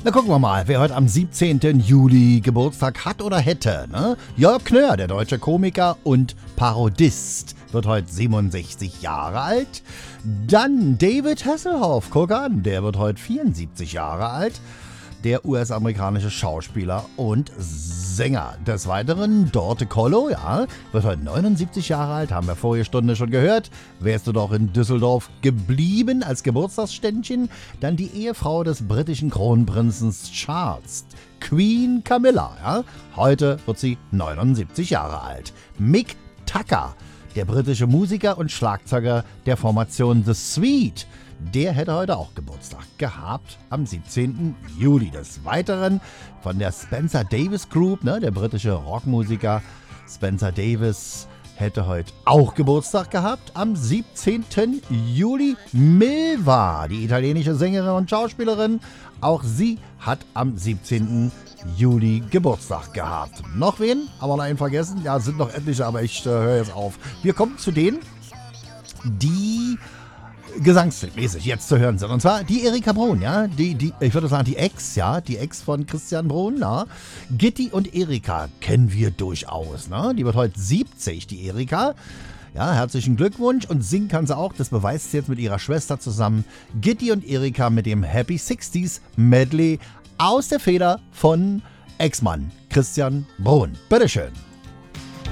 Na, gucken wir mal, wer heute am 17. Juli Geburtstag hat oder hätte. Ne? Jörg Knör, der deutsche Komiker und Parodist, wird heute 67 Jahre alt. Dann David Hasselhoff, guck an, der wird heute 74 Jahre alt. Der US-amerikanische Schauspieler und Sänger. Des Weiteren Dorte Kollo, ja, wird heute 79 Jahre alt, haben wir vorige Stunde schon gehört. Wärst du doch in Düsseldorf geblieben als Geburtstagsständchen? Dann die Ehefrau des britischen Kronprinzen Charles, Queen Camilla, ja. Heute wird sie 79 Jahre alt. Mick Tucker, der britische Musiker und Schlagzeuger der Formation The Sweet, der hätte heute auch Geburtstag gehabt, am 17. Juli. Des Weiteren von der Spencer Davis Group, ne, der britische Rockmusiker Spencer Davis hätte heute auch Geburtstag gehabt, am 17. Juli. Milva, die italienische Sängerin und Schauspielerin, auch sie hat am 17. Juli Geburtstag gehabt. Noch wen? Haben wir noch einen vergessen? Ja, sind noch etliche, aber ich höre jetzt auf. Wir kommen zu denen, die gesangsmäßig jetzt zu hören sind. Und zwar die Erika Bruhn, ja, ich würde sagen, die Ex von Christian Bruhn, ja. Gitti und Erika kennen wir durchaus, ne? Die wird heute 70, die Erika. Ja, herzlichen Glückwunsch, und singen kann sie auch, das beweist sie jetzt mit ihrer Schwester zusammen. Gitti und Erika mit dem Happy 60s Medley aus der Feder von Ex-Mann Christian Bruhn. Bitteschön.